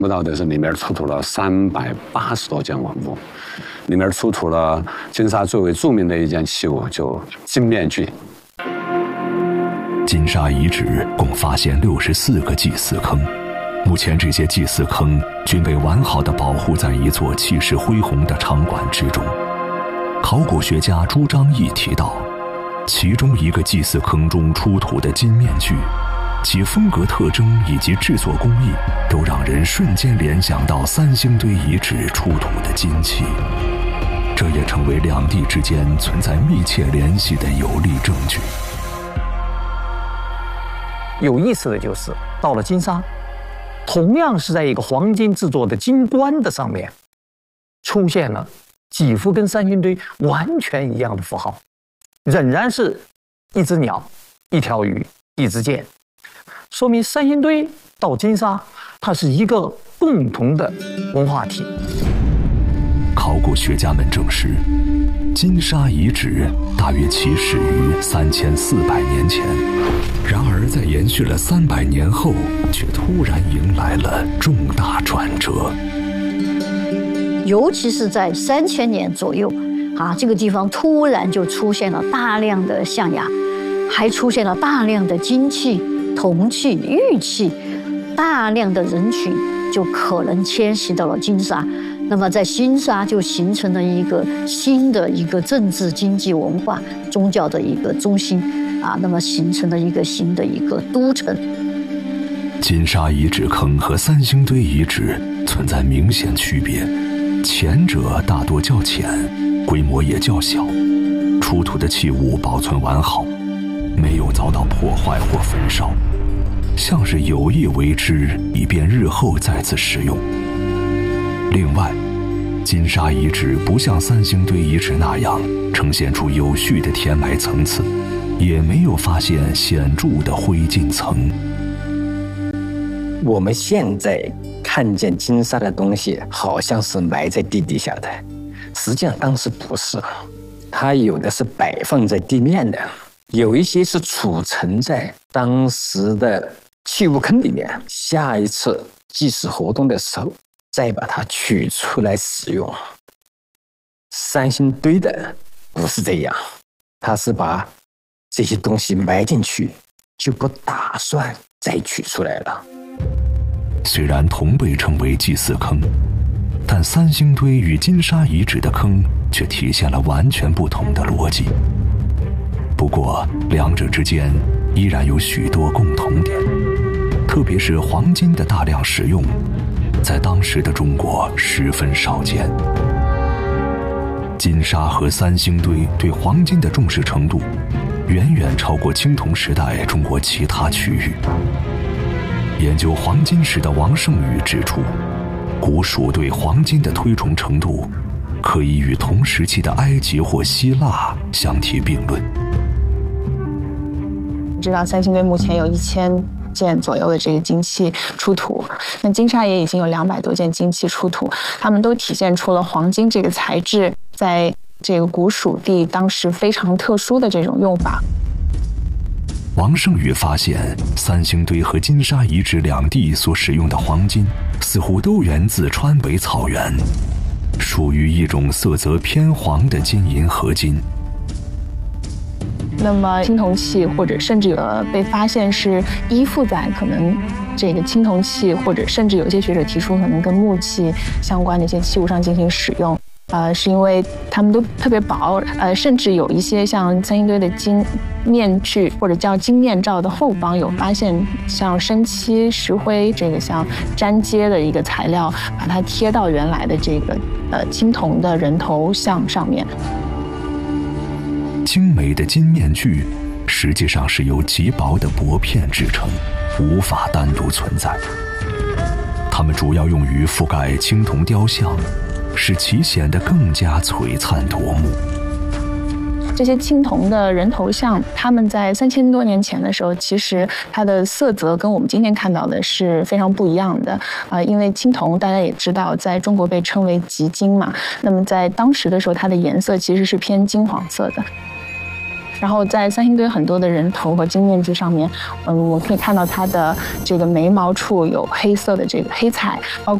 不到的是里面出土了380多件文物，里面出土了金沙最为著名的一件器物，就金面具。 金沙遗址共发现64个祭祀坑，目前这些祭祀坑均被完好地保护在一座气势恢宏的场馆之中。考古学家朱章义提到，其中一个祭祀坑中出土的金面具，其风格特征以及制作工艺都让人瞬间联想到三星堆遗址出土的金器，这也成为两地之间存在密切联系的有力证据。 有意思的就是到了金沙，同样是在一个黄金制作的金冠的上面，出现了几幅跟三星堆完全一样的符号，仍然是一只鸟、一条鱼、一支箭，说明三星堆到金沙，它是一个共同的文化体。 考古学家们证实，金沙遗址大约起始于3400年前，然而在延续了300年后，却突然迎来了重大转折。 尤其是在3000年左右，这个地方突然就出现了大量的象牙，还出现了大量的金器、铜器、玉器，大量的人群就可能迁徙到了金沙。那么在金沙就形成了一个新的一个政治、经济、文化、宗教的一个中心那么形成了一个新的一个都城。 金沙遗址坑和三星堆遗址存在明显区别，前者大多较浅，规模也较小，出土的器物保存完好，没有遭到破坏或焚烧，像是有意为之，以便日后再次使用。另外，金沙遗址不像三星堆遗址那样呈现出有序的填埋层次，也没有发现显著的灰烬层。 我们现在看见金沙的东西好像是埋在地底下的，实际上当时不是，它有的是摆放在地面的，有一些是储存在当时的器物坑里面，下一次祭祀活动的时候再把它取出来使用。三星堆的不是这样，它是把这些东西埋进去，就不打算再取出来了。 虽然同被称为祭祀坑，但三星堆与金沙遗址的坑却体现了完全不同的逻辑。不过，两者之间依然有许多共同点，特别是黄金的大量使用，在当时的中国十分少见。金沙和三星堆对黄金的重视程度，远远超过青铜时代中国其他区域。研究黄金史的王胜宇指出，古蜀对黄金的推崇程度，可以与同时期的埃及或希腊相提并论。 知道三星堆目前有1000件左右的这个金器出土，那金沙也已经有200多件金器出土，它们都体现出了黄金这个材质在这个古蜀地当时非常特殊的这种用法。 王胜宇发现，三星堆和金沙遗址两地所使用的黄金，似乎都源自川北草原，属于一种色泽偏黄的金银合金。 那么青铜器或者甚至有被发现是依附在可能这个青铜器，或者甚至有些学者提出可能跟木器相关的一些器物上进行使用，是因为它们都特别薄，甚至有一些像三星堆的金面具或者叫金面罩的后方有发现像生漆、石灰这个像粘接的一个材料，把它贴到原来的这个青铜的人头像上面。 精美的金面具实际上是由极薄的薄片制成，无法单独存在。它们主要用于覆盖青铜雕像，使其显得更加璀璨夺目。 这些青铜的人头像，他们在3000多年前的时候，其实它的色泽跟我们今天看到的是非常不一样的因为青铜大家也知道，在中国被称为极金嘛，那么在当时的时候，它的颜色其实是偏金黄色的。 然后在三星堆很多的人头和金面具上面，我可以看到它的这个眉毛处有黑色的这个黑彩，包括